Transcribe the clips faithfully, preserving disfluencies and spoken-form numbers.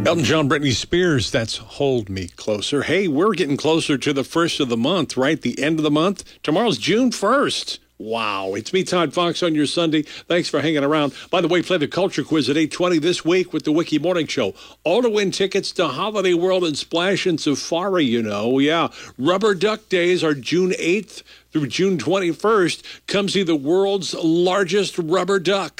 Elton John, Britney Spears, that's Hold Me Closer. Hey, we're getting closer to the first of the month, right? The end of the month. Tomorrow's June first. Wow. It's me, Todd Fox, on your Sunday. Thanks for hanging around. By the way, play the Culture Quiz at eight twenty this week with the Wiki Morning Show. All to win tickets to Holiday World and Splash and Safari, you know. Yeah. Rubber Duck Days are June eighth through June twenty-first. Come see the world's largest rubber duck.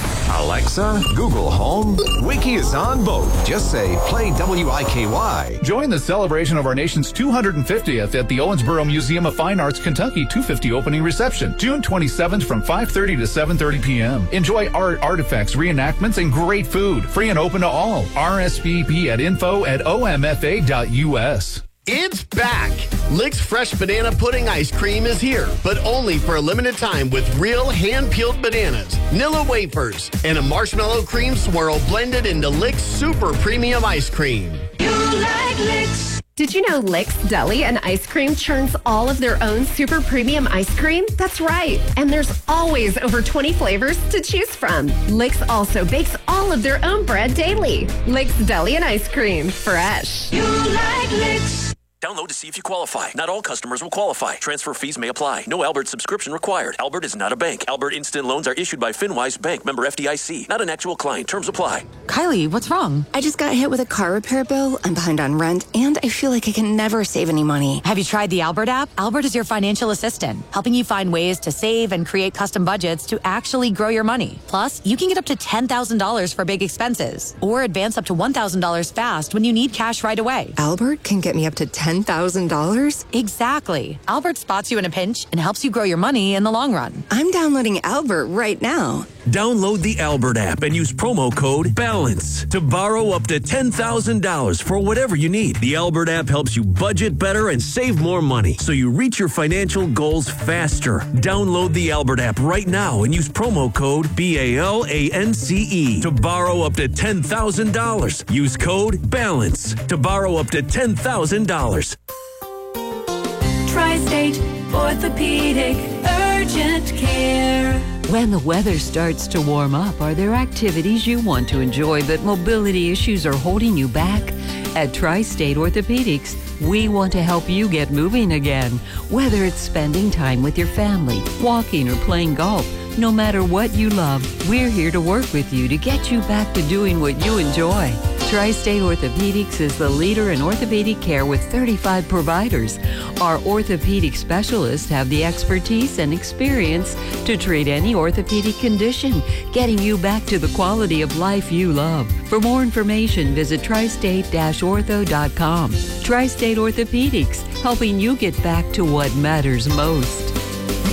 Alexa, Google Home, Wiki is on both. Just say, play W I K Y. Join the celebration of our nation's two hundred fiftieth at the Owensboro Museum of Fine Arts, Kentucky two fifty opening reception, June twenty-seventh from five thirty to seven thirty p.m. Enjoy art, artifacts, reenactments, and great food. Free and open to all. R S V P at info at O M F A dot U S. It's back! Lick's Fresh Banana Pudding Ice Cream is here, but only for a limited time with real hand-peeled bananas, Nilla wafers, and a marshmallow cream swirl blended into Lick's Super Premium Ice Cream. You like Lick's. Did you know Lick's Deli and Ice Cream churns all of their own super premium ice cream? That's right. And there's always over twenty flavors to choose from. Lick's also bakes all of their own bread daily. Lick's Deli and Ice Cream. Fresh. You like Lick's. Download to see if you qualify. Not all customers will qualify. Transfer fees may apply. No Albert subscription required. Albert is not a bank. Albert Instant Loans are issued by FinWise Bank, member F D I C. Not an actual client. Terms apply. Kylie, what's wrong? I just got hit with a car repair bill. I'm behind on rent, and I feel like I can never save any money. Have you tried the Albert app? Albert is your financial assistant, helping you find ways to save and create custom budgets to actually grow your money. Plus, you can get up to ten thousand dollars for big expenses, or advance up to one thousand dollars fast when you need cash right away. Albert can get me up to ten thousand dollars? Exactly. Albert spots you in a pinch and helps you grow your money in the long run. I'm downloading Albert right now. Download the Albert app and use promo code BALANCE to borrow up to ten thousand dollars for whatever you need. The Albert app helps you budget better and save more money so you reach your financial goals faster. Download the Albert app right now and use promo code B A L A N C E to borrow up to ten thousand dollars. Use code BALANCE to borrow up to ten thousand dollars. Tri-State Orthopedic Urgent Care. When the weather starts to warm up, are there activities you want to enjoy but mobility issues are holding you back? At Tri-State Orthopedics, we want to help you get moving again. Whether it's spending time with your family, walking, or playing golf, no matter what you love, we're here to work with you to get you back to doing what you enjoy. Tri-State Orthopedics is the leader in orthopedic care with thirty-five providers. Our orthopedic specialists have the expertise and experience to treat any orthopedic condition, getting you back to the quality of life you love. For more information, visit tri state ortho dot com. Tri-State Orthopedics, helping you get back to what matters most.